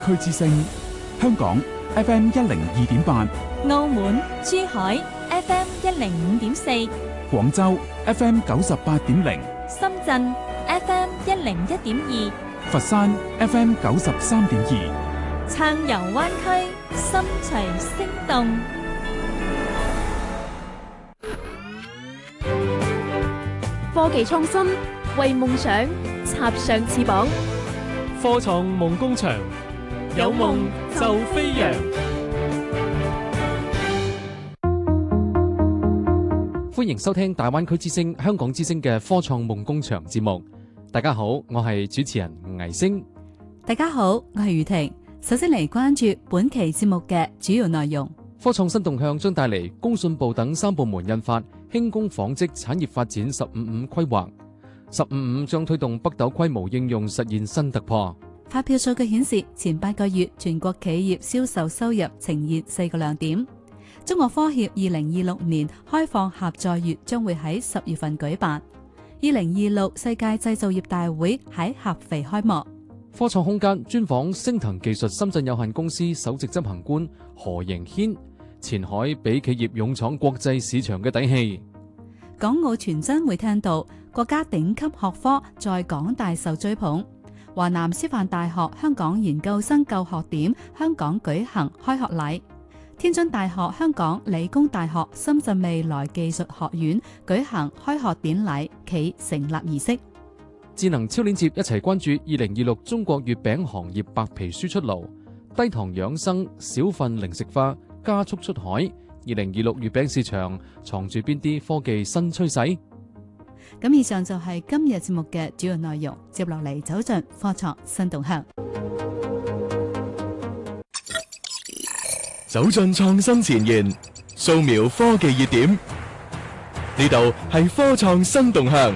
區之聲，香港 FM 102.8， 澳門、珠海 FM 105.4， 廣州 FM 98.0， 深圳 FM 101.2， 佛山 FM 93.2， 暢遊灣區，心隨聲動。 科技創新，為夢想插上翅膀。 科創夢工場，有夢就飛揚。歡迎收聽大灣區之聲、香港之聲嘅科創夢工場節目。大家好，我係主持人倪星。 大家好，我係雨婷。首先嚟關注本期節目嘅主要內容。 科創新動向將帶嚟工信部等3部門印發輕工紡織產業發展15.5規劃，15.5將推動北斗規模應用實現新突破。 發表數據顯示，前8個月全國企業銷售收入呈現4個亮點。中國科協2026年開放合作月將會喺10月份舉辦。2026世界製造業大會喺合肥開幕。 科創空間專訪星騰技術深圳有限公司首席執行官何迎軒，前海俾企業勇闖國際市場嘅底氣。 港澳傳真會聽到國家頂級學科在港大受追捧。華南師範大學香港研究生救學點香港舉行開學禮。天津大學、香港理工大學、深圳未來技術學院舉行開學典禮暨成立儀式。 智能超鏈接一齊關注2026中國月餅行業白皮書出爐，低糖養生小份零食化加速出海。2026月餅市場藏住邊啲科技新趨勢？ 咁以上就係今日節目嘅主要內容，接落嚟走進科創新動向。 走進創新前沿，掃描科技熱點，呢度係科創新動向。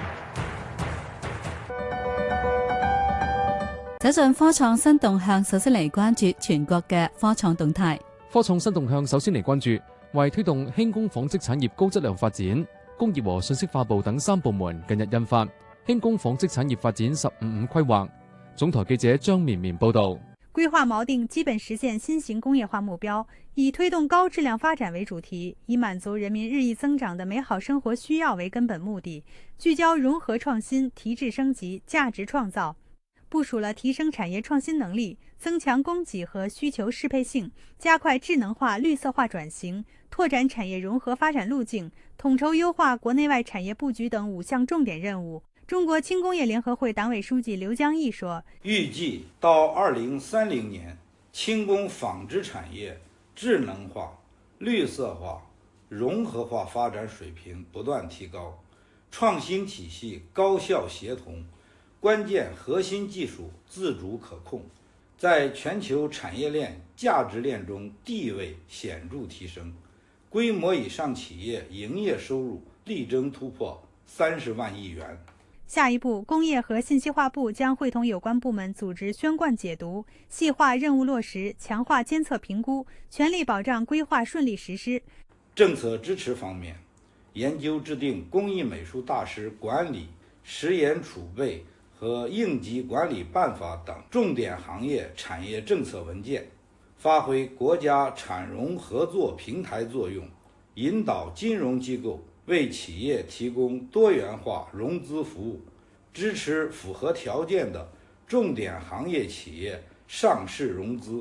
走進科創新動向，首先嚟關注全國嘅科創動態。 科創新動向首先嚟關注，為推動輕工紡織產業高質量發展，工業和信息化部等3部門近日印發輕工紡織產業發展15.5規劃。總台記者張綿綿報道。 規劃錨定基本實現新型工業化目標，以推動高質量發展為主題，以滿足人民日益增長的美好生活需要為根本目的，聚焦融合創新、提質升級、價值創造，部署了提升產業創新能力、增強供給和需求適配性、加快智能化、綠色化轉型、拓展產業融合發展路徑、統籌優化國內外產業佈局等5項重點任務。中國輕工業聯合會黨委書記劉江毅說， 預計到2030年，輕工紡織產業智能化、綠色化、融合化發展水平不斷提高，創新體系高效協同，關鍵核心技術自主可控，在全球產業鏈價值鏈中地位顯著提升，規模以上企業營業收入力爭突破30萬億元。 下一步，工業和信息化部將會同有關部門組織宣貫解讀，細化任務落實，強化監測評估，全力保障規劃順利實施。 政策支持方面，研究制定工藝美術大師管理實驗儲備和應急管理辦法等重點行業產業政策文件，發揮國家產融合作平台作用，引導金融機構為企業提供多元化融資服務，支持符合條件的重點行業企業上市融資。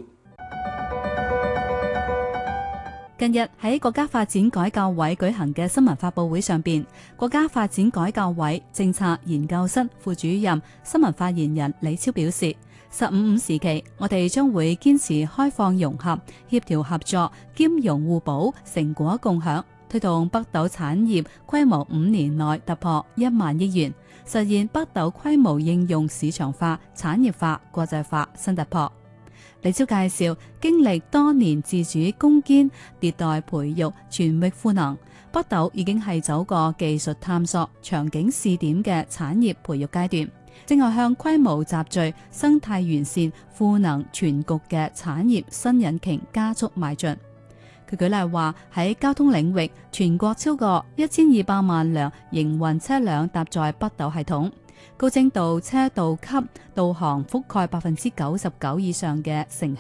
近日喺國家發展改革委舉行嘅新聞發佈會上邊，國家發展改革委政策研究室副主任、新聞發言人李超表示，15.5時期，我哋將會堅持開放融合、協調合作、兼容互補、成果共享，推動北斗產業規模5年內突破1萬億元，實現北斗規模應用市場化、產業化、國際化新突破。李超介紹，經歷多年自主攻堅、迭代培育、全域賦能，北斗已經係走過技術探索、場景試點嘅產業培育階段，正係向規模集聚、生態完善、賦能全局嘅產業新引擎加速邁進。佢舉例話，喺交通領域，全國超過1200萬輛營運車輛搭載北斗系統，高精度車道級導航覆蓋99%以上嘅城